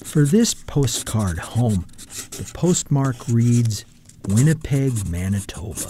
For this postcard home, the postmark reads Winnipeg, Manitoba.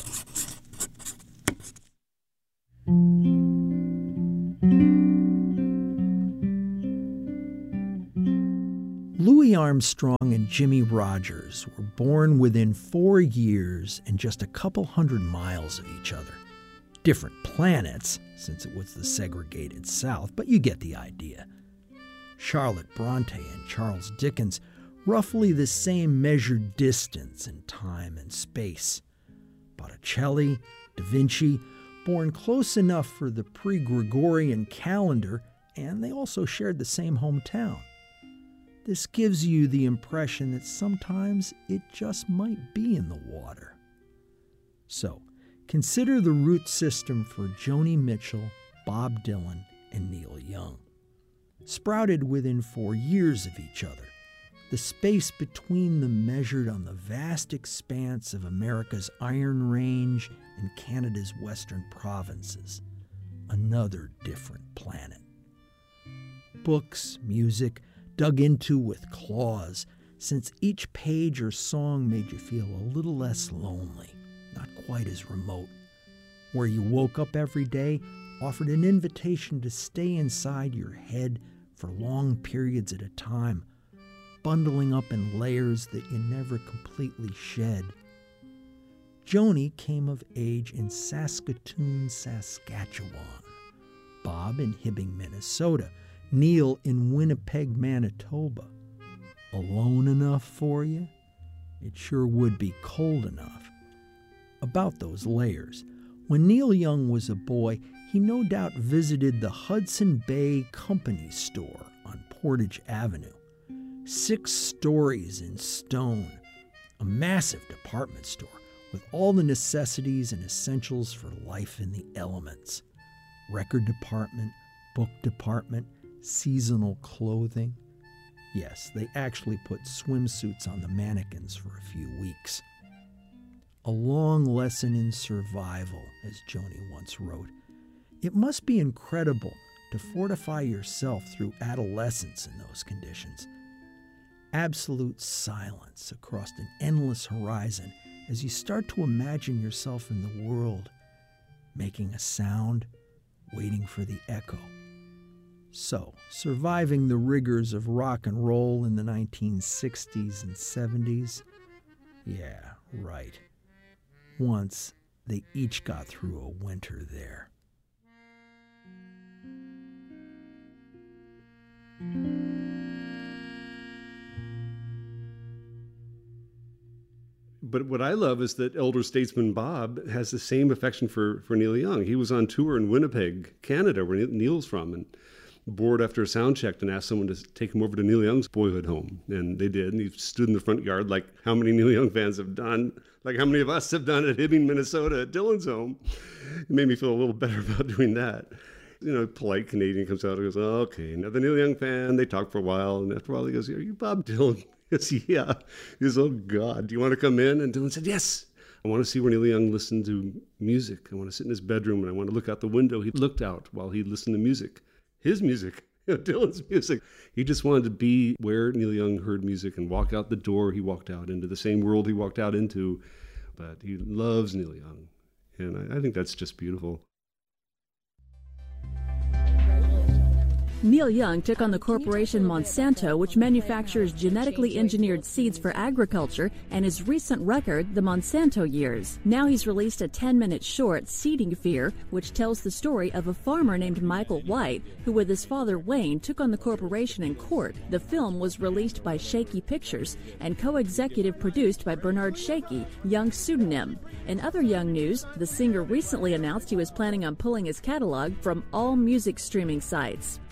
Louis Armstrong and Jimmy Rogers were born within 4 years and just a couple 100 miles of each other. Different planets, since it was the segregated South, but you get the idea. Charlotte Bronte and Charles Dickens, roughly the same measured distance in time and space. Botticelli, Da Vinci, born close enough for the pre-Gregorian calendar, and they also shared the same hometown. This gives you the impression that sometimes it just might be in the water. So, consider the root system for Joni Mitchell, Bob Dylan, and Neil Young. Sprouted within 4 years of each other, the space between them measured on the vast expanse of America's Iron Range and Canada's western provinces. Another different planet. Books, music, dug into with claws, since each page or song made you feel a little less lonely, not quite as remote. Where you woke up every day offered an invitation to stay inside your head for long periods at a time, bundling up in layers that you never completely shed. Joni came of age in Saskatoon, Saskatchewan, Bob in Hibbing, Minnesota, Neil in Winnipeg, Manitoba. Alone enough for you? It sure would be cold enough. About those layers, when Neil Young was a boy, he no doubt visited the Hudson Bay Company store on Portage Avenue. 6 stories in stone, a massive department store with all the necessities and essentials for life in the elements. Record department, book department, seasonal clothing. Yes, they actually put swimsuits on the mannequins for a few weeks. A long lesson in survival, as Joni once wrote. It must be incredible to fortify yourself through adolescence in those conditions. Absolute silence across an endless horizon as you start to imagine yourself in the world, making a sound, waiting for the echo. So, surviving the rigors of rock and roll in the 1960s and 70s? Yeah, right. Once, they each got through a winter there. But what I love is that elder statesman Bob has the same affection for Neil Young. He was on tour in Winnipeg, Canada, where Neil's from, and bored after a sound check and asked someone to take him over to Neil Young's boyhood home. And they did. And he stood in the front yard like how many Neil Young fans have done, like how many of us have done at Hibbing, Minnesota, at Dylan's home. It made me feel a little better about doing that. You know, polite Canadian comes out and goes, oh, okay, another Neil Young fan. They talk for a while. And after a while, he goes, are you Bob Dylan? He goes, yeah. He goes, oh, God, do you want to come in? And Dylan said, yes. I want to see where Neil Young listened to music. I want to sit in his bedroom and I want to look out the window he looked out while he listened to music. His music, Dylan's music. He just wanted to be where Neil Young heard music and walk out the door he walked out into, the same world he walked out into. But he loves Neil Young. And I think that's just beautiful. Neil Young took on the corporation Monsanto, which manufactures genetically engineered seeds for agriculture, and his recent record, The Monsanto Years. Now he's released a 10-minute short, Seeding Fear, which tells the story of a farmer named Michael White, who with his father Wayne took on the corporation in court. The film was released by Shaky Pictures and co-executive produced by Bernard Shaky, Young's pseudonym. In other Young news, the singer recently announced he was planning on pulling his catalog from all music streaming sites.